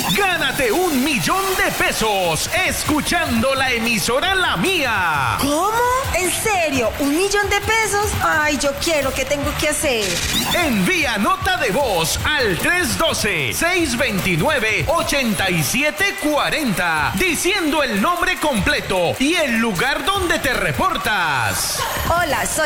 Gánate 1.000.000 de pesos escuchando la emisora La Mía. ¿Cómo? ¿En serio? ¿1.000.000 de pesos? Ay, yo quiero. ¿Qué tengo que hacer? Envía nota de voz al 312-629-8740 diciendo el nombre completo y el lugar donde te reportas. Hola, soy